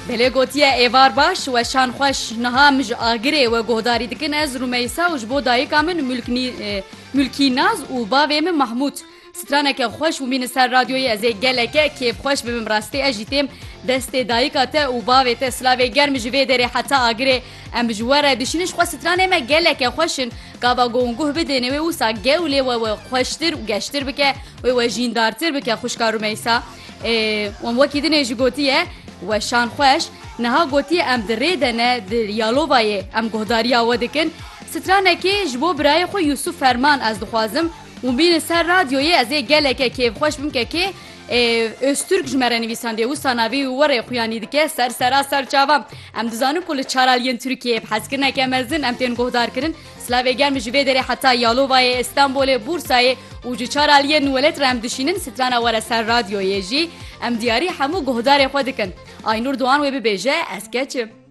Belê gotiye êvar baş we şan xweş niha min ji agirê we guhdarî dikin ez Rûmeysa û ji bo dayîka min Mülkînaz û bavê min Mahmûd. Straneke xweş û mînin ser radyoyê ez ê geleke kêfxweş bibim rastî ez jî têm destê dayîka te û bavê te silavê germ ji vê derê heta agirê em ji were dişînin ji xwe stranê me geleke xweşin gava gonguh bidêne wê wisa gewlê we xweştir û geştir bike wê we jîndartir bike xwişka Rûmeysa. Wan wekî dinê jî gotiye we şan xweş niha gotiye em di rê de ne di Yalovayê em guhdariya we dikin. Stranekê ji bo birayê xwe Yusuf Ferman ez dixwazim û bînin ser radyoyê ez ê geleke kêfxweş bim kekê Öztürk ji me re nivîsandiye wisa navê û werê xuyanî dike sersera serçavam. Em dizanin ku li çaraliyên Tirkiyeyê hezkirineke mezin em tên guhdarkirin. Silavê germ ji vê derê heta Yalovayê, İstanbolê, Bursayê û ji çaraliyên Nûwelet re em dişînin strana were ser radyoyê jî em diyarî hemû guhdarê xwe dikin. Aynur Doğan wê bibêje ez keçim.